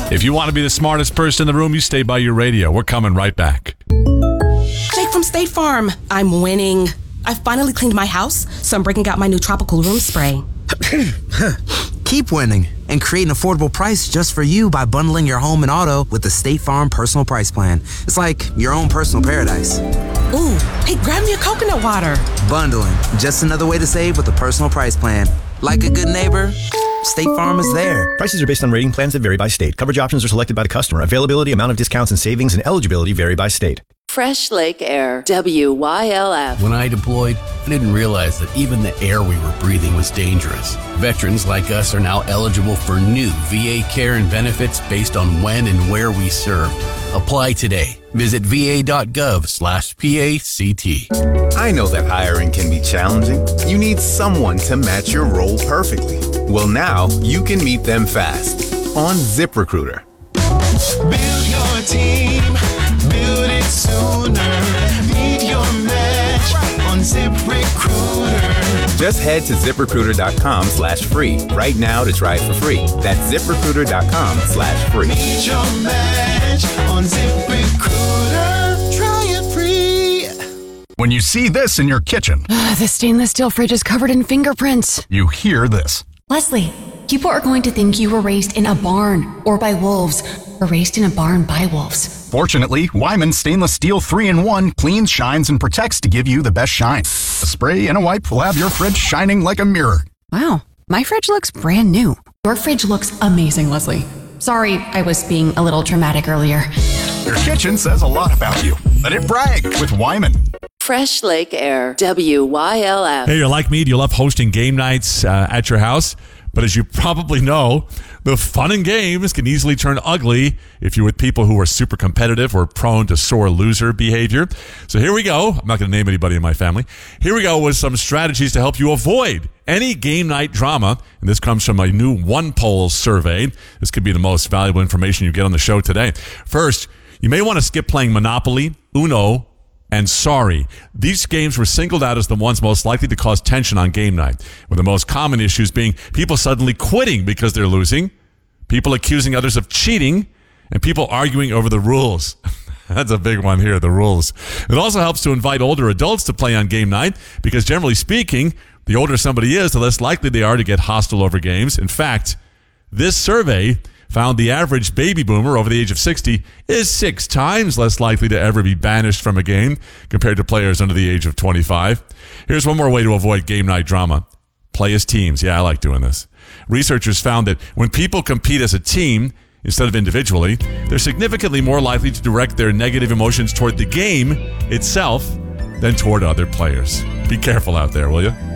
If you want to be the smartest person in the room, you stay by your radio. We're coming right back. Jake from State Farm. I'm winning. I finally cleaned my house, so I'm breaking out my new tropical room spray. Keep winning and create an affordable price just for you by bundling your home and auto with the State Farm Personal Price Plan. It's like your own personal paradise. Ooh, hey, grab me a coconut water. Bundling, just another way to save with a personal price plan. Like a good neighbor, State Farm is there. Prices are based on rating plans that vary by state. Coverage options are selected by the customer. Availability, amount of discounts and savings, and eligibility vary by state. Fresh Lake Air, WYLF. When I deployed, I didn't realize that even the air we were breathing was dangerous. Veterans like us are now eligible for new VA care and benefits based on when and where we served. Apply today. Visit va.gov/PACT. I know that hiring can be challenging. You need someone to match your role perfectly. Well, now you can meet them fast on ZipRecruiter. Build your team, build it sooner. Meet your match on ZipRecruiter. Just head to ZipRecruiter.com/free right now to try it for free. That's ZipRecruiter.com/free. Meet your match on ZipRecruiter. Try it free. When you see this in your kitchen, the stainless steel fridge is covered in fingerprints. You hear this. Leslie, people are going to think you were raised in a barn or by wolves, or raised in a barn by wolves. Fortunately, Wyman Stainless Steel 3-in-1 cleans, shines, and protects to give you the best shine. A spray and a wipe will have your fridge shining like a mirror. Wow, my fridge looks brand new. Your fridge looks amazing, Leslie. Sorry, I was being a little dramatic earlier. Your kitchen says a lot about you. Let it brag with Wyman. Fresh Lake Air, WYLF. Hey, you're like me. Do you love hosting game nights at your house? But as you probably know, the fun and games can easily turn ugly if you're with people who are super competitive or prone to sore loser behavior. So here we go. I'm not going to name anybody in my family. Here we go with some strategies to help you avoid any game night drama. And this comes from a new OnePoll survey. This could be the most valuable information you get on the show today. First, you may want to skip playing Monopoly, Uno, and Sorry. These games were singled out as the ones most likely to cause tension on game night, with the most common issues being people suddenly quitting because they're losing, people accusing others of cheating, and people arguing over the rules. That's a big one here, the rules. It also helps to invite older adults to play on game night because, generally speaking, the older somebody is, the less likely they are to get hostile over games. In fact, this survey found the average baby boomer over the age of 60 is 6 times less likely to ever be banished from a game compared to players under the age of 25. Here's one more way to avoid game night drama. Play as teams. Yeah, I like doing this. Researchers found that when people compete as a team instead of individually, they're significantly more likely to direct their negative emotions toward the game itself than toward other players. Be careful out there, will you?